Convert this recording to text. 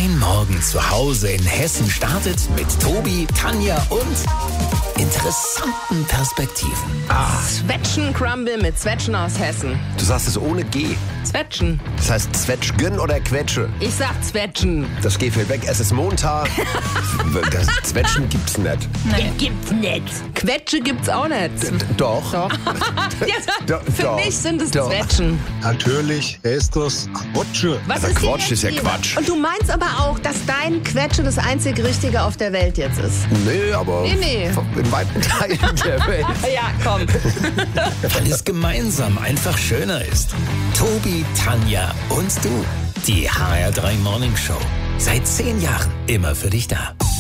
Dein Morgen zu Hause in Hessen startet mit Tobi, Tanja und interessanten Perspektiven. Zwetschgen Crumble mit Zwetschgen aus Hessen. Du sagst es ohne G. Zwetschgen. Das heißt Zwetschgen oder Quetsche? Ich sag Zwetschgen. Das G fällt weg. Es ist Montag. Das Zwetschgen gibt's nicht. Nein, gibt's nicht. Quetsche gibt's auch nicht. Doch. Doch. Für Doch. mich sind es Doch. Zwetschgen. Natürlich ist das Quatsche. Was Aber ist dir Quatsch jetzt ist ja lieber? Quatsch. Und du meinst aber auch, dass dein Quetsche das einzig Richtige auf der Welt jetzt ist? Nee, aber Nee. in weiten Teilen der Welt. Ja, komm. Weil es gemeinsam einfach schöner ist. Tobi, Tanja und du. Die HR3 Morning Show. Seit 10 Jahren immer für dich da.